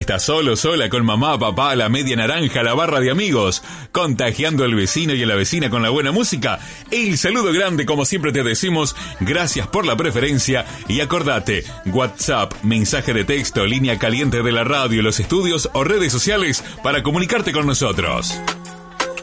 estás solo, sola, con mamá, papá, la media naranja, la barra de amigos, contagiando al vecino y a la vecina con la buena música, el saludo grande, como siempre te decimos, gracias por la preferencia y acordate, WhatsApp, mensaje de texto, línea caliente de la radio, los estudios o redes sociales para comunicarte con nosotros.